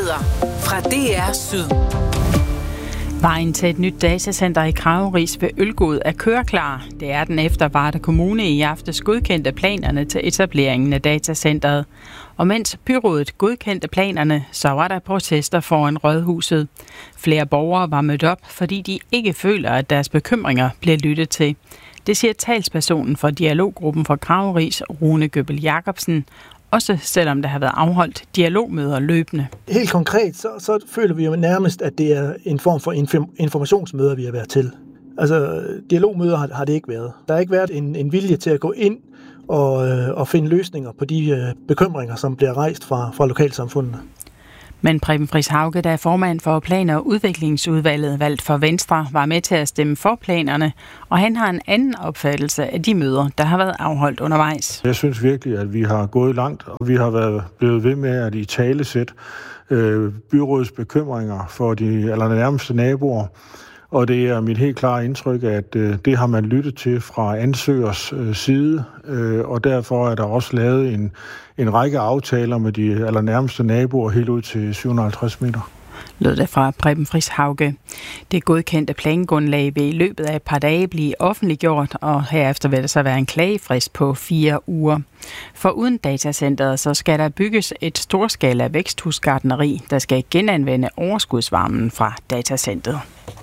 Nyheder fra DR Syd. Vejen til et nyt datacenter i Krageris ved Ølgod er køreklar. Det er den efter Varde Kommune i aftes godkendte planerne til etableringen af datacenteret. Og mens byrådet godkendte planerne, så var der protester foran Rådhuset. Flere borgere var mødt op, fordi de ikke føler, at deres bekymringer bliver lyttet til. Det siger talspersonen for dialoggruppen for Krageris, Rune Gøbel Jacobsen, også selvom der har været afholdt dialogmøder løbende. Helt konkret, så føler vi jo nærmest, at det er en form for informationsmøder, vi har været til. Altså, dialogmøder har det ikke været. Der har ikke været en vilje til at gå ind og finde løsninger på de bekymringer, som bliver rejst fra lokalsamfundene. Men Preben Friis Hauge, der er formand for Plan- og Udviklingsudvalget valgt for Venstre, var med til at stemme for planerne, og han har en anden opfattelse af de møder, der har været afholdt undervejs. Jeg synes virkelig, at vi har gået langt, og vi har blevet ved med at italesætte byrådets bekymringer for de allernærmeste naboer. Og det er mit helt klare indtryk, at det har man lyttet til fra ansøgers side, og derfor er der også lavet en række aftaler med de allernærmeste naboer helt ud til 750 meter. Lød det fra Preben Friis Hauge. Det godkendte plangrundlag vil i løbet af et par dage blive offentliggjort, og herefter vil der så være en klagefrist på 4 uger. For uden datacenteret, så skal der bygges et storskala væksthusgartneri, der skal genanvende overskudsvarmen fra datacenteret.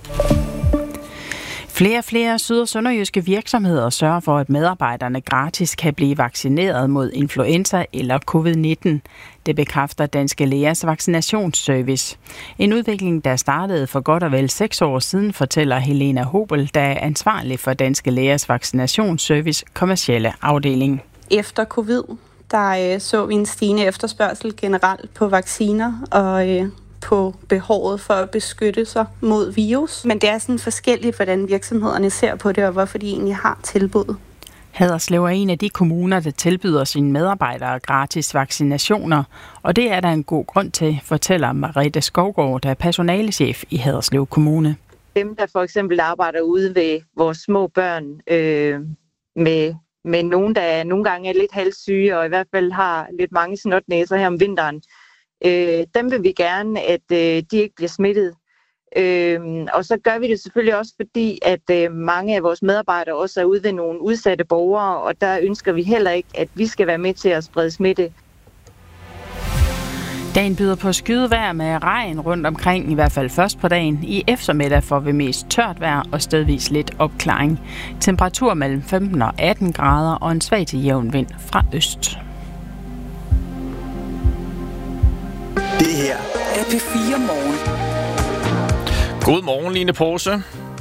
Flere syd- og sønderjyske virksomheder sørger for, at medarbejderne gratis kan blive vaccineret mod influenza eller covid-19. Det bekræfter Danske Lægers vaccinationsservice. En udvikling, der startede for godt og vel 6 år siden, fortæller Helena Hobel, der er ansvarlig for Danske Lægers vaccinationsservice kommercielle afdeling. Efter covid, der så vi en stigende efterspørgsel generelt på vacciner og på behovet for at beskytte sig mod virus. Men det er sådan forskelligt, hvordan virksomhederne ser på det, og hvorfor de egentlig har tilbud. Haderslev er en af de kommuner, der tilbyder sine medarbejdere gratis vaccinationer, og det er der en god grund til, fortæller Marete Skovgaard, der er personalechef i Haderslev Kommune. Dem, der for eksempel arbejder ude ved vores små børn med nogen, der nogle gange er lidt halssyge, og i hvert fald har lidt mange snotnæser her om vinteren, dem vil vi gerne, at de ikke bliver smittet. Og så gør vi det selvfølgelig også, fordi at mange af vores medarbejdere også er ude ved nogle udsatte borgere, og der ønsker vi heller ikke, at vi skal være med til at sprede smitte. Dagen byder på skydevejr med regn rundt omkring, i hvert fald først på dagen. I eftermiddag får vi mest tørt vejr og stedvis lidt opklaring. Temperatur mellem 15 og 18 grader og en svag til jævn vind fra øst. Det her er P4 Morgen. Godmorgen, Line Porse.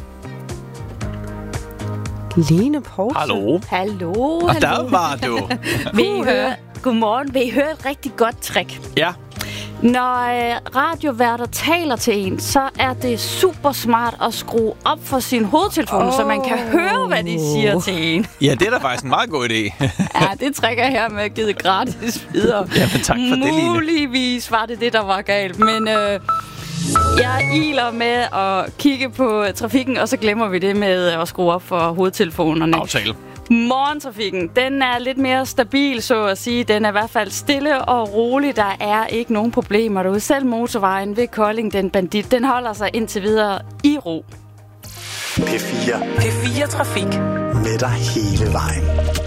Line Porse? Hallo. Hallo. Og der var du. Godmorgen. Vil I høre et rigtig godt trick? Ja. Når radioværter taler til en, så er det super smart at skrue op for sin hovedtelefon, så man kan høre, hvad de siger til en. Ja, det er da faktisk en meget god idé. Ja, det trækker her med at give gratis videre. Ja, men tak for det, Line. Muligvis var det, der var galt, men jeg iler med at kigge på trafikken, og så glemmer vi det med at skrue op for hovedtelefonerne. Aftale. Morgentrafikken, den er lidt mere stabil, så at sige. Den er i hvert fald stille og rolig. Der er ikke nogen problemer derude. Selv motorvejen ved Kolding, den bandit, den holder sig indtil videre i ro. P4. P4 Trafik. Med dig hele vejen.